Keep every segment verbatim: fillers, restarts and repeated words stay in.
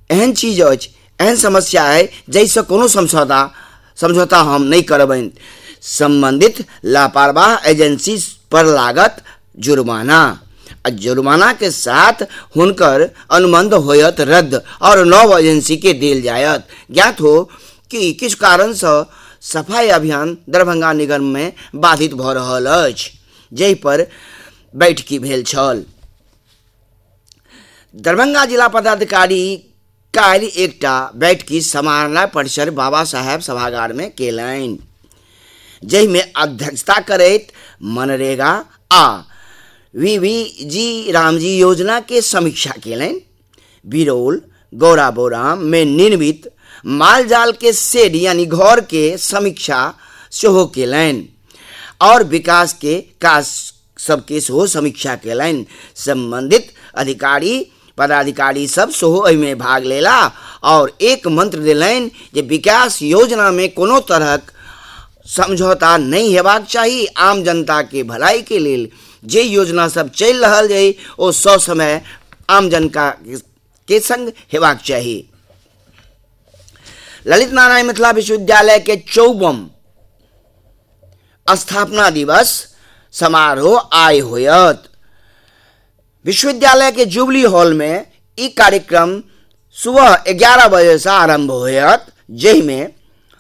एहन चीज अछि, एहन समस्या है जैसे कोनो समझौता समझौता हम नहीं करबनि। संबंधित लापरवाह एजेंसी पर लागत जुर्माना आ जुर्माना के साथ हुनकर अनुबंध होयत रद्द और नव एजेंसी के देल जायत। ज्ञात हो कि किछु कारण से सफाई अभियान दरभंगा निगम में बाधित भ रहल अछि, जहि पर बैठकी भेल छल। दरभंगा जिला पदाधिकारी काल्हि एकटा बैठकी समाहरणालय परिसर बाबा साहेब सभागार में केलनि, जहि में अध्यक्षता करैत मनरेगा आ वीवीजी रामजी योजना के समीक्षा केलनि। बिरौल गौराबोराम में निर्मित मालजाल के शेड यानी घर के समीक्षा सेहो केलनि और विकास के काज सबके सेहो समीक्षा केलनि। संबंधित अधिकारी पदाधिकारी सब सेहो एहिमे भाग लेला और एक मंत्र देलनि जे विकास योजना में कोनो तरहक समझौता नहीं हेबाक चाही। आम जनता के भलाई के लेल जे योजना सब चल रहल है ओ सौ समय आम जनता के संग हेबाक चाही। ललित नारायण मिथिला विश्वविद्यालय के चौबम स्थापना दिवस समारोह आय होयत। विश्वविद्यालय के जुबली हॉल में ई कार्यक्रम सुबह ग्यारह बजे से आरंभ होयत, जहि में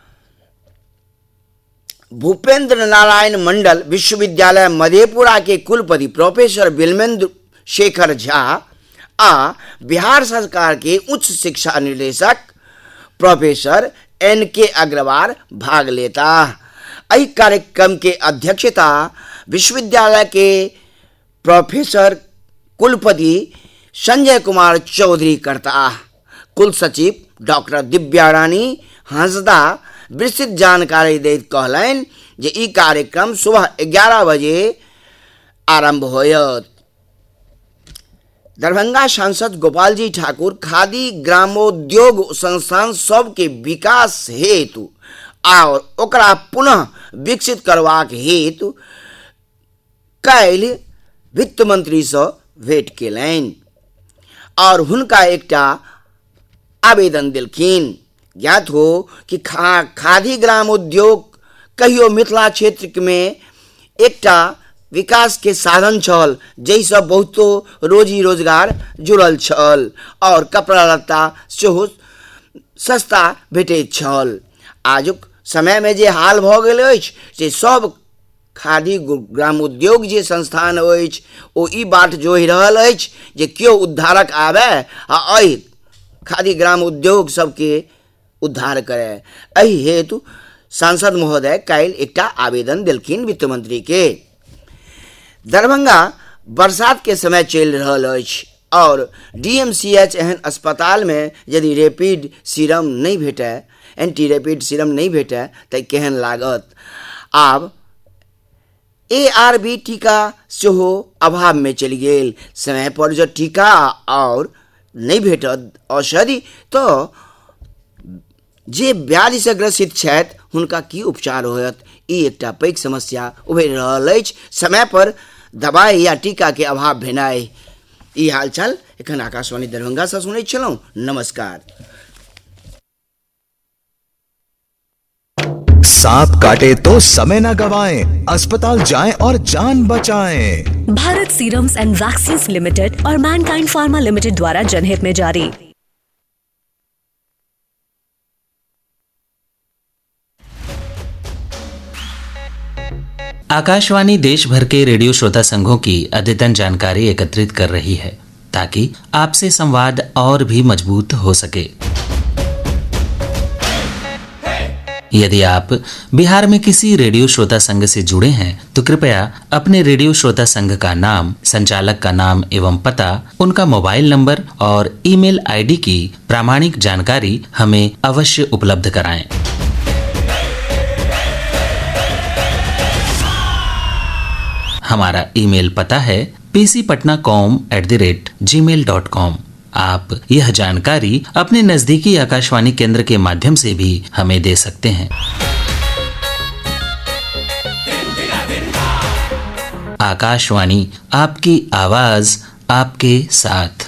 भूपेंद्र नारायण मंडल विश्वविद्यालय मधेपुरा के कुलपति प्रोफेसर बिल्मेंद्र शेखर झा आ बिहार सरकार के उच्च शिक्षा निदेशक प्रोफेसर एन के अग्रवाल भाग लेता। एहि कार्यक्रम के अध्यक्षता विश्वविद्यालय के प्रोफेसर कुलपति संजय कुमार चौधरी करता। कुल सचिव डॉक्टर दिव्या रानी हंसदा विस्तृत जानकारी दैत कहलनि जे ई कार्यक्रम सुबह ग्यारह बजे आरंभ होयत। दरभंगा सांसद गोपाल जी ठाकुर खादी ग्रामोद्योग संस्थान सब के विकास हेतु और ओकरा पुनः विकसित करबाक हेतु काल्हि वित्त मंत्री से भेंट केलनि और हुनका एकटा आवेदन देलखिन। ज्ञात हो कि खा, खादी ग्राम उद्योग कहियो मिथिला क्षेत्र में एकटा विकास के साधन छल, जैसे बहुतो रोजी रोजगार जुड़ल छल और कपड़ा लत्ता सेहो सस्ता भेटैत छल। आजुक समय में जे हाल भ गेल अछि से सब खादी ग्राम उद्योग जे संस्थान अछि ओ ई बाट जोहि रहल अछि जे केओ उद्धारक आवे आ एहि खादी ग्राम उद्योग सबके उद्धार करे। एहि हेतु सांसद महोदय काल्हि एकटा आवेदन देलखिन वित्त मंत्री के। दरभंगा बरसात के समय चल रहल अछि और डीएमसीएच एहन अस्पताल में यदि रैपिड सीरम नहीं भेटे, एंटी रैपिड सीरम नहीं भेटे तो केहन लागत। आब एआरबी टीका सेहो अभाव में चलि गेल। समय पर जो टीका और नहीं भेटत औषधि तो जे व्याधि से ग्रसित छथि हुनका की उपचार होयत, ई एकटा पैघ समस्या उभरि रहल अछि। समय पर दवाई या टीका के अभाव भेनाइ। ई हालचाल एखन आकाशवाणी दरभंगा से सुनै छलहुं। नमस्कार। सांप काटे तो समय न गवाएं, अस्पताल जाएं और जान बचाएं। Bharat serums and vaccines limited और मैनकाइंड फार्मा लिमिटेड द्वारा जनहित में जारी। आकाशवाणी देश भर के रेडियो श्रोता संघों की अद्यतन जानकारी एकत्रित कर रही है ताकि आपसे संवाद और भी मजबूत हो सके। यदि आप बिहार में किसी रेडियो श्रोता संघ से जुड़े हैं तो कृपया अपने रेडियो श्रोता संघ का नाम, संचालक का नाम एवं पता, उनका मोबाइल नंबर और ईमेल आईडी की प्रामाणिक जानकारी हमें अवश्य उपलब्ध कराएं। हमारा ईमेल पता है PC Patna com at the rate ji mail dot com. आप यह जानकारी अपने नजदीकी आकाशवाणी केंद्र के माध्यम से भी हमें दे सकते हैं। आकाशवाणी, आपकी आवाज आपके साथ।